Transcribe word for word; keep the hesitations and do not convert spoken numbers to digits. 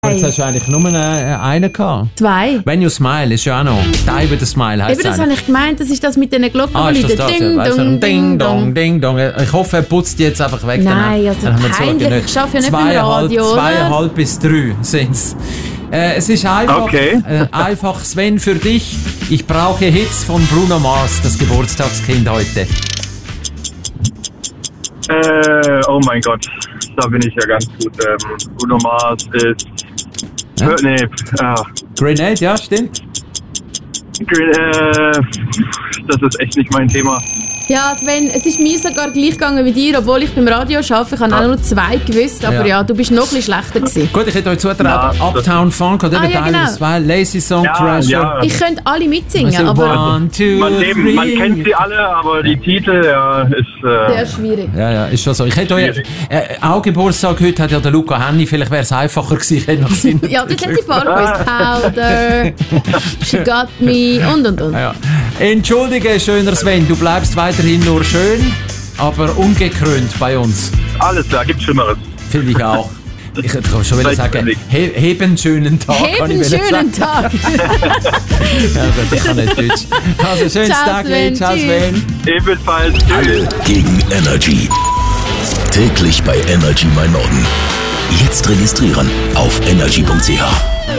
Jetzt hast du eigentlich nur einen, einen gehabt. Zwei. When You Smile ist ja auch noch. Die über den Smile heisst Eben, das habe ich gemeint, das ist das mit diesen Glocken, Ah, ist das das? Ding, Ja, dong, ding, dong, ding, dong. Ich hoffe, er putzt die jetzt einfach weg. Nein, dann, also dann haben wir peinlich. zugehört. Ich arbeite ja nicht beim Zweieinhalb- Radio, oder? Zweieinhalb bis drei sind es. Äh, es ist einfach, Okay. äh, einfach, Sven, für dich. Ich brauche Hits von Bruno Mars, das Geburtstagskind heute. Äh, oh mein Gott, da bin ich ja ganz gut. Ähm, Bruno Mars ist... Ja? Äh, nee, ah, Grenade, ja, stimmt. äh, das ist echt nicht mein Thema. Ja, Sven, es ist mir sogar gleich gegangen wie dir, obwohl ich beim Radio arbeite. Ich habe auch nur zwei gewusst, aber Ja. ja, du bist noch ein bisschen schlechter gewesen. Gut, ich hätte euch zutrauen, Ja, das- Uptown Funk oder Ah, eben ja, Teil genau. zwei, Lazy Song Ja, Crasher. ja. Ich könnte alle mitsingen, Also, aber one, two, Man, eben, three. man kennt sie alle, aber die Titel, ja, ist... sehr Äh, schwierig. Ja, ja, ist schon so. Ich hätte euch, äh, auch Geburtstag heute hat ja der Luca Henny, vielleicht wäre es einfacher gewesen, ich hätte noch Sinn. Ja, das hat die Farbe gewusst. Powder, She Got Me und und und. Ja. Entschuldige, schöner Sven, du bleibst weiterhin nur schön, aber ungekrönt bei uns. alles klar, gibt Schlimmeres. Finde ich auch. Ich ich kann schon wieder Vielleicht sagen, nicht. he, heben einen schönen Tag. kann Heben ich einen wieder schönen sagen. Tag. Ja, gut, ich kann nicht Deutsch. Also, schönes Ciao, Tag, Sven. ciao Tschüss. Sven. Ebenfalls. Tschüss. Alle gegen Energy. Täglich bei Energy Mein Norden. Jetzt registrieren auf energy punkt c h.